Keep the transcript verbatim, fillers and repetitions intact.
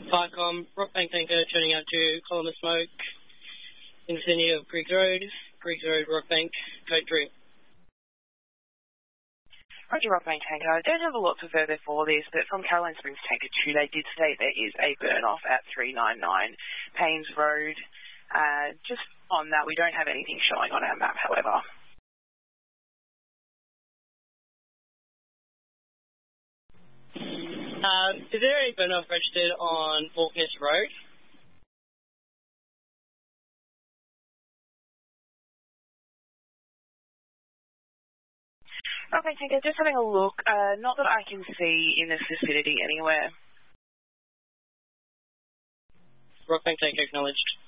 Firecom, Rockbank tanker turning out to column of smoke in the vicinity of Griggs Road, Griggs Road, Rockbank, code three. Roger, Rockbank tanker. I don't have a lot to further for this, but from Caroline Springs Tanker two, they did state there is a burn-off at three ninety-nine Paynes Road. Uh, just on that, we don't have anything showing on our map, however. Uh, is there any burn-off registered on Faulkners Road? Okay, tanker, just having a look. Uh, not that I can see in this vicinity anywhere. Rockbank tanker acknowledged.